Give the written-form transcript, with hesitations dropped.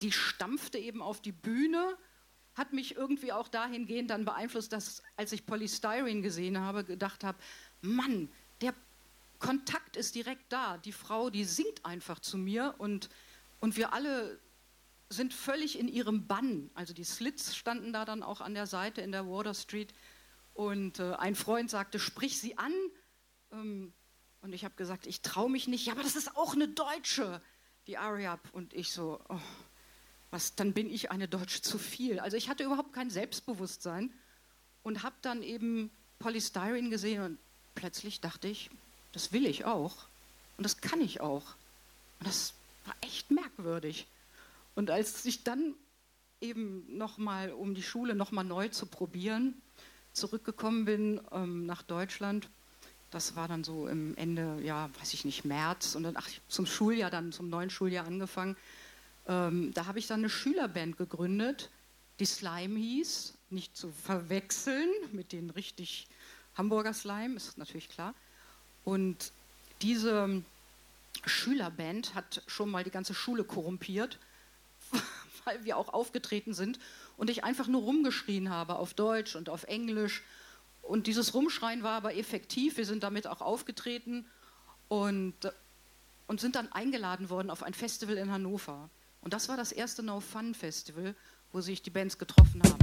die stampfte eben auf die Bühne, hat mich irgendwie auch dahingehend dann beeinflusst, dass, als ich Polystyrene gesehen habe, gedacht habe, Mann, der Kontakt ist direkt da. Die Frau, die singt einfach zu mir und wir alle sind völlig in ihrem Bann. Also die Slits standen da dann auch an der Seite in der Water Street und ein Freund sagte, sprich sie an. Und ich habe gesagt, ich traue mich nicht. Ja, aber das ist auch eine Deutsche, die Aria. Und ich so, oh, dann bin ich eine Deutsche zu viel. Also ich hatte überhaupt kein Selbstbewusstsein und habe dann eben Polystyrene gesehen und plötzlich dachte ich, das will ich auch und das kann ich auch. Und das war echt merkwürdig. Und als ich dann eben nochmal, um die Schule nochmal neu zu probieren, zurückgekommen bin nach Deutschland, das war dann so im Ende, ja, weiß ich nicht, März und dann zum neuen Schuljahr angefangen. Da habe ich dann eine Schülerband gegründet, die Slime hieß, nicht zu verwechseln mit den richtig Hamburger Slime, ist natürlich klar. Und diese Schülerband hat schon mal die ganze Schule korrumpiert, weil wir auch aufgetreten sind und ich einfach nur rumgeschrien habe auf Deutsch und auf Englisch. Und dieses Rumschreien war aber effektiv. Wir sind damit auch aufgetreten und sind dann eingeladen worden auf ein Festival in Hannover. Und das war das erste No Fun Festival, wo sich die Bands getroffen haben.